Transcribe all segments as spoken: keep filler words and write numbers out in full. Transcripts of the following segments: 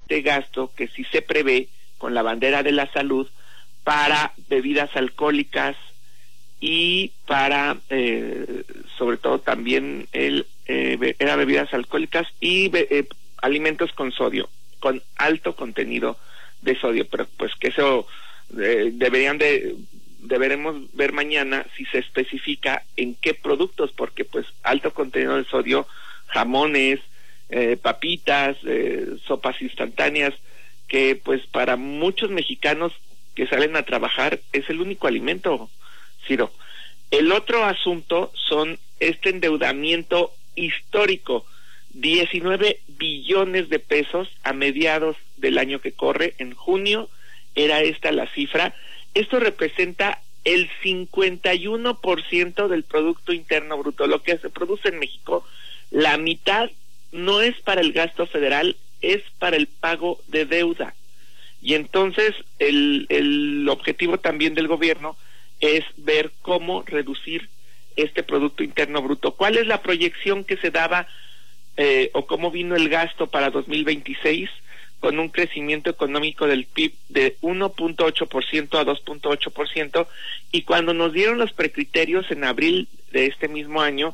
este gasto que sí se prevé con la bandera de la salud para bebidas alcohólicas y para, eh, sobre todo también, el eh, era bebidas alcohólicas y eh, alimentos con sodio, con alto contenido de sodio, pero pues que eso eh, deberían de, deberemos ver mañana si se especifica en qué productos, porque pues alto contenido de sodio, jamones, eh, papitas, eh, sopas instantáneas, que pues para muchos mexicanos que salen a trabajar es el único alimento, Ciro. El otro asunto son este endeudamiento histórico, diecinueve billones de pesos a mediados del año que corre, en junio era esta la cifra. Esto representa el cincuenta y uno por ciento del Producto Interno Bruto, lo que se produce en México. La mitad no es para el gasto federal, es para el pago de deuda. Y entonces el, el objetivo también del gobierno es ver cómo reducir este Producto Interno Bruto. ¿Cuál es la proyección que se daba eh, o cómo vino el gasto para dos mil veintiséis? Con un crecimiento económico del P I B de uno punto ocho por ciento a dos punto ocho por ciento, y cuando nos dieron los precriterios en abril de este mismo año,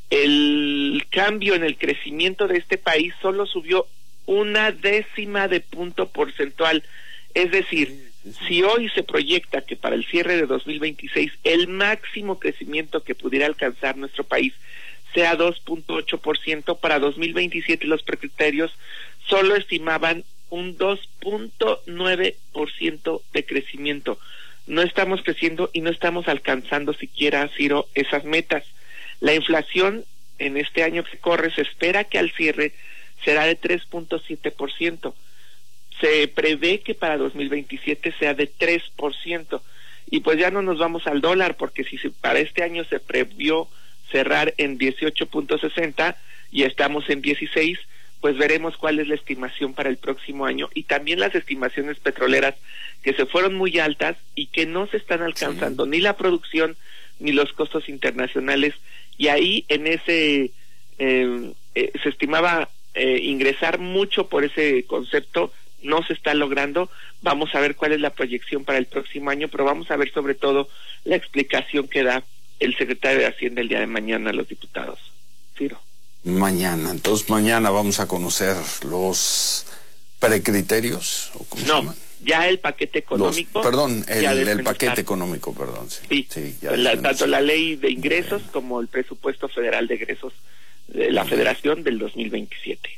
el cambio en el crecimiento de este país solo subió una décima de punto porcentual. Es decir, si hoy se proyecta que para el cierre de dos mil veintiséis el máximo crecimiento que pudiera alcanzar nuestro país sea dos punto ocho por ciento, para dos mil veintisiete los precriterios solo estimaban un dos punto nueve por ciento de crecimiento. No estamos creciendo y no estamos alcanzando siquiera, Ciro, esas metas. La inflación en este año que corre se espera que al cierre será de tres punto siete por ciento. Se prevé que para dos mil veintisiete sea de tres por ciento. Y pues ya no nos vamos al dólar, porque si para este año se previó cerrar en dieciocho punto sesenta y estamos en dieciséis, pues veremos cuál es la estimación para el próximo año, y también las estimaciones petroleras, que se fueron muy altas y que no se están alcanzando, sí, ni la producción ni los costos internacionales. Y ahí en ese eh, eh, se estimaba eh, ingresar mucho por ese concepto, no se está logrando. Vamos a ver cuál es la proyección para el próximo año, pero vamos a ver sobre todo la explicación que da el secretario de Hacienda el día de mañana a los diputados. Ciro. Mañana, entonces mañana vamos a conocer los precriterios, ¿o cómo no, se llaman? Ya el paquete económico. Los, perdón, el, el paquete económico, perdón. Sí, sí, sí ya la, tanto la ley de ingresos Bien. como el presupuesto federal de egresos de la Bien. Federación del dos mil veintisiete.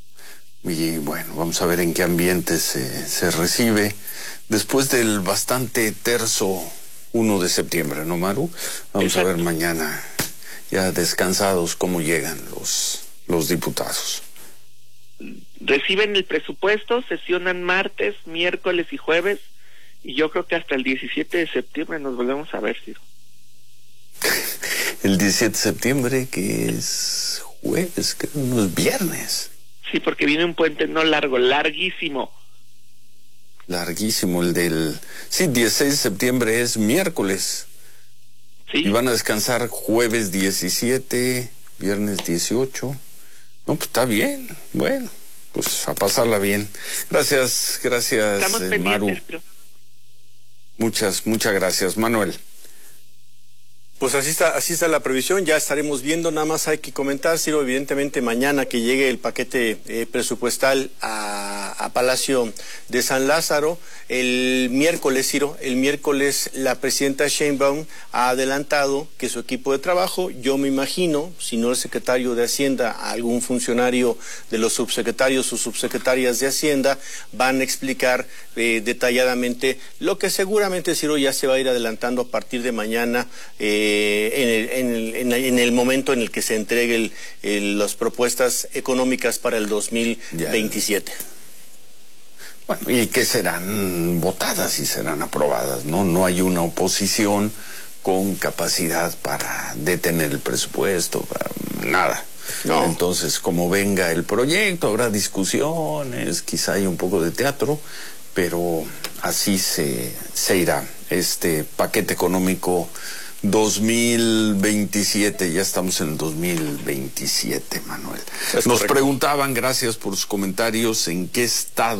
Y bueno, vamos a ver en qué ambiente se, se recibe después del bastante terso uno de septiembre, ¿no, Maru? Vamos Exacto. a ver mañana, ya descansados, cómo llegan los, los diputados. Reciben el presupuesto, sesionan martes, miércoles y jueves, y yo creo que hasta el diecisiete de septiembre nos volvemos a ver, Ciro. El diecisiete de septiembre, que es jueves, que no es viernes. Sí, porque viene un puente no largo, larguísimo. Larguísimo, el del... Sí, dieciséis de septiembre es miércoles. Sí. Y van a descansar jueves diecisiete, viernes dieciocho. No, pues está bien, bueno, pues a pasarla bien. Gracias, gracias, Estamos eh, Maru. Pero... Muchas, muchas gracias, Manuel. Pues así está, así está la previsión, ya estaremos viendo. Nada más hay que comentar, Ciro, evidentemente mañana que llegue el paquete eh, presupuestal a, a Palacio de San Lázaro. El miércoles, Ciro, el miércoles la presidenta Sheinbaum ha adelantado que su equipo de trabajo, yo me imagino, si no el secretario de Hacienda, algún funcionario de los subsecretarios o subsecretarias de Hacienda, van a explicar eh, detalladamente lo que seguramente, Ciro, ya se va a ir adelantando a partir de mañana, eh, En el, en, el, en, el, en el momento en el que se entregue el, el, las propuestas económicas para el dos mil veintisiete. Ya. Bueno, y que serán votadas y serán aprobadas, ¿no? No hay una oposición con capacidad para detener el presupuesto, para nada. No. Entonces, como venga el proyecto, habrá discusiones, quizá hay un poco de teatro, pero así se, se irá este paquete económico dos mil veintisiete, ya estamos en el dos mil veintisiete, Manuel. Nos preguntaban, gracias por sus comentarios, en qué estado